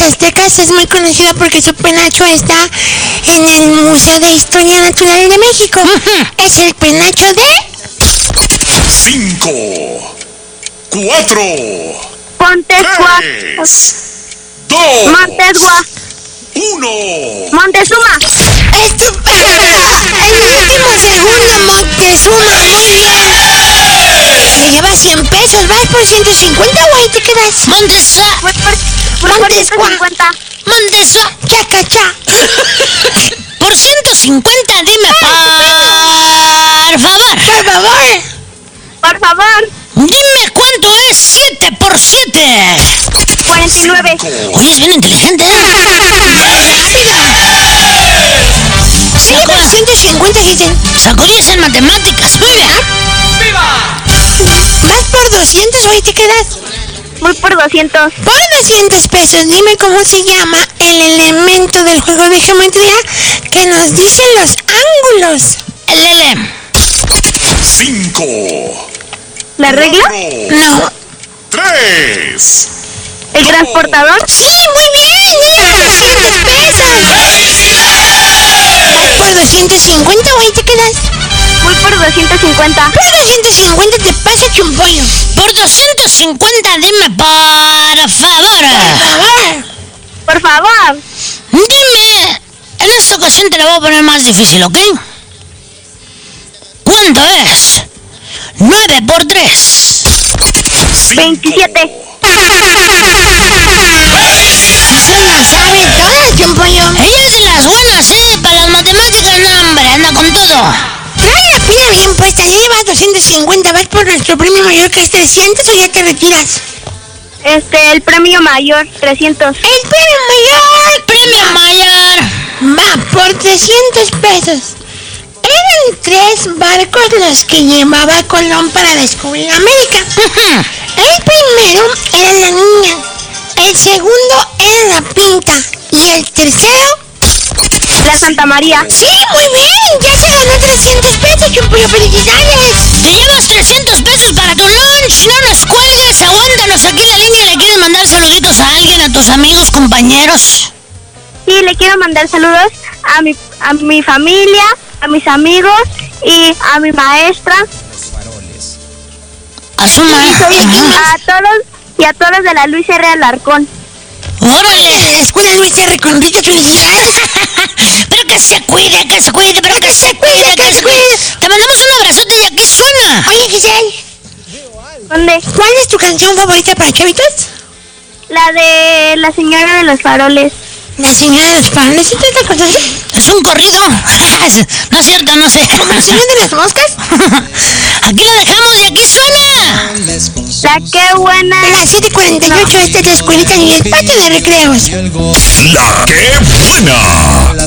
aztecas es muy conocida porque su penacho está en el Museo de Historia Natural de México. Es el penacho de... 5, 4, Montezuma. 3, 2, Montezuma. 1. Montezuma. ¡Estupendo! El último segundo, Montezuma. Muy bien. Te llevas 100 pesos. ¿Vas por 150 o ahí te quedas? Montezuma. Voy por Montezuma. 150. Montezuma. Chacachá. Por 150, dime, por favor. Por favor. Por favor. Dime cuánto es 7 por 7. 49. Oye, es bien inteligente, ¿eh? Sí, por 150, dicen. Sacó 10 en matemáticas. Muy bien. ¿Vas por 200 o ahí te quedas? Voy por 200. Por 200 pesos, dime cómo se llama el elemento del juego de geometría que nos dicen los ángulos. El L. 5, ¿La regla? No. 3. ¿El transportador? Sí, muy bien, llevas 200 pesos. ¿Vas por 250 o ahí te quedas? Voy por 250. Por 250 te pasa chumpollo. Por 250, dime, por favor. Por favor. Por favor. Dime. En esta ocasión te la voy a poner más difícil, ¿ok? ¿Cuánto es 9 por 3? 27. Se la sabe toda, chumpollo. Ella es de las buenas, ¿eh? Para las matemáticas, no, hombre, anda con todo. Trae la pila bien puesta, ya llevas 250. ¿Vas por nuestro premio mayor que es 300 o ya te retiras? El premio mayor, 300. ¡El premio mayor! Premio mayor. Va por 300 pesos. Eran 3 barcos los que llevaba Colón para descubrir América. El primero era la Niña, el segundo era la Pinta y el tercero... La Santa María. ¡Sí, muy bien! ¡Ya se ganó 300 pesos, Chumpollo! ¡Felicidades! Te llevas 300 pesos para tu lunch. No nos cuelgues, aguántanos aquí en la línea. ¿Le quieres mandar saluditos a alguien, a tus amigos, compañeros? Sí, le quiero mandar saludos a mi familia, a mis amigos y a mi maestra. A su maestro. A todos de la Luis R. Alarcón. ¡Órale! La escuela Luis R. Conrito, felicidades. Pero que se cuide, pero que se cuide. Te mandamos un abrazote y aquí suena. Oye, Giselle, ¿Dónde? ¿cuál es tu canción favorita para chavitos? La de la señora de los faroles. La señora de los faroles. ¿Sí te conoces? Es un corrido. No es cierto, no sé. ¿Como la señora de las moscas? Aquí la dejamos y aquí suena. La qué buena. Las 7:48, esta es la escuelita y el patio de recreos. La que buena.